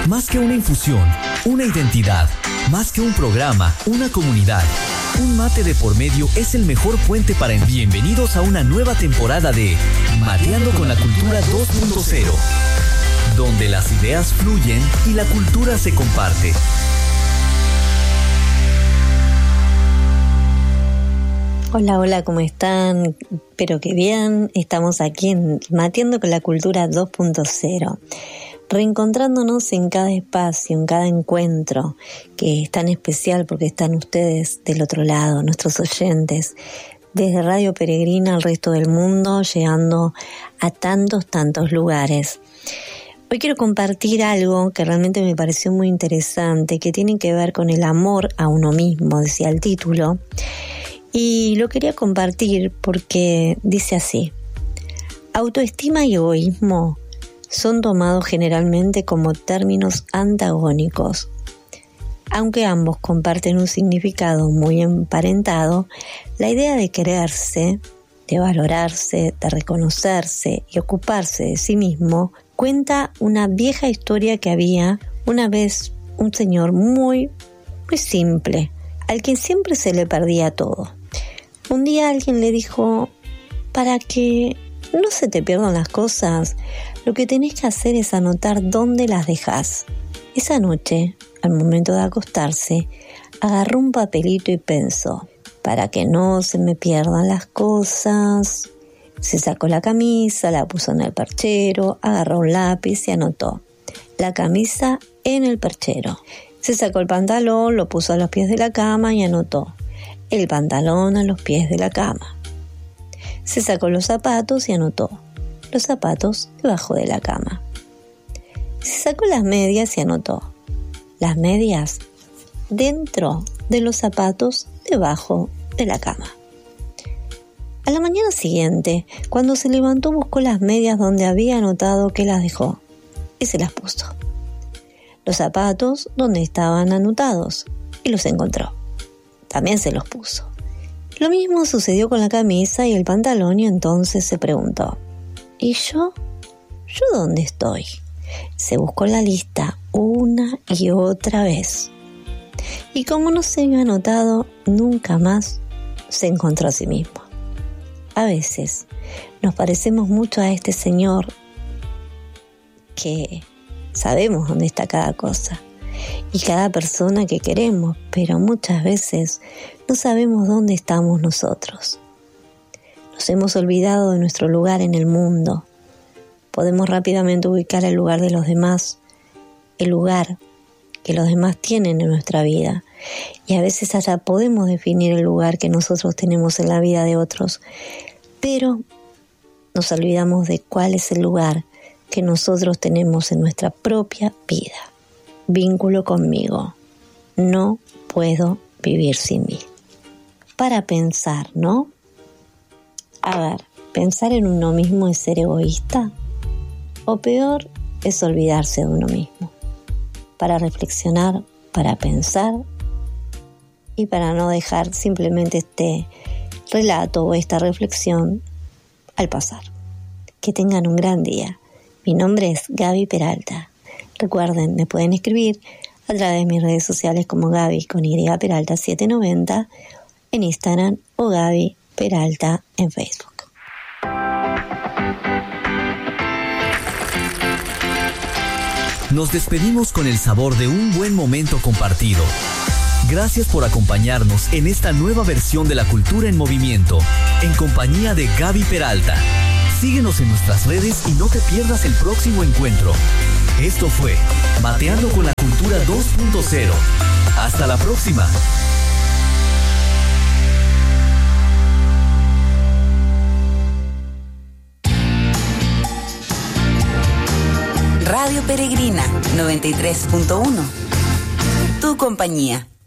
Más que una infusión, una identidad. Más que un programa, una comunidad. Un mate de por medio es el mejor puente para... Bienvenidos a una nueva temporada de Mateando con la Cultura 2.0, donde las ideas fluyen y la cultura se comparte. Hola, hola, ¿cómo están? Espero que bien. Estamos aquí en Mateando con la Cultura 2.0, reencontrándonos en cada espacio, en cada encuentro, que es tan especial porque están ustedes del otro lado, nuestros oyentes, desde Radio Peregrina al resto del mundo, llegando a tantos lugares. Hoy quiero compartir algo que realmente me pareció muy interesante, que tiene que ver con el amor a uno mismo, decía el título. Y lo quería compartir porque dice así: autoestima y egoísmo son tomados generalmente como términos antagónicos. Aunque ambos comparten un significado muy emparentado, la idea de quererse, de valorarse, de reconocerse y ocuparse de sí mismo cuenta una vieja historia que había una vez un señor muy simple, al que siempre se le perdía todo. Un día alguien le dijo: para que no se te pierdan las cosas, lo que tenés que hacer es anotar dónde las dejás. Esa noche, al momento de acostarse, agarró un papelito y pensó: para que no se me pierdan las cosas. Se sacó la camisa, la puso en el perchero, agarró un lápiz y anotó: la camisa en el perchero. Se sacó el pantalón, lo puso a los pies de la cama y anotó: el pantalón a los pies de la cama. Se sacó los zapatos y anotó: los zapatos debajo de la cama. Se sacó las medias y anotó: las medias dentro de los zapatos debajo de la cama. A la mañana siguiente, cuando se levantó, buscó las medias donde había anotado que las dejó y se las puso. Los zapatos donde estaban anotados y los encontró. También se los puso. Lo mismo sucedió con la camisa y el pantalón, y entonces se preguntó: ¿y yo? ¿Yo dónde estoy? Se buscó la lista una y otra vez. Y como no se había anotado, nunca más se encontró a sí mismo. A veces nos parecemos mucho a este señor que sabemos dónde está cada cosa y cada persona que queremos, pero muchas veces no sabemos dónde estamos nosotros. Nos hemos olvidado de nuestro lugar en el mundo. Podemos rápidamente ubicar el lugar de los demás, el lugar que los demás tienen en nuestra vida, y a veces hasta podemos definir el lugar que nosotros tenemos en la vida de otros, pero nos olvidamos de cuál es el lugar que nosotros tenemos en nuestra propia vida. Vínculo conmigo. No puedo vivir sin mí. Para pensar, ¿no? A ver, ¿pensar en uno mismo es ser egoísta? O peor, es olvidarse de uno mismo. Para reflexionar, para pensar y para no dejar simplemente este relato o esta reflexión al pasar. Que tengan un gran día. Mi nombre es Gaby Peralta. Recuerden, me pueden escribir a través de mis redes sociales como Gaby con Y Peralta 790 en Instagram o Gaby Peralta en Facebook. Nos despedimos con el sabor de un buen momento compartido. Gracias por acompañarnos en esta nueva versión de La Cultura en Movimiento, en compañía de Gaby Peralta. Síguenos en nuestras redes y no te pierdas el próximo encuentro. Esto fue Mateando con la Cultura 2.0. Hasta la próxima. Radio Peregrina 93.1. Tu compañía.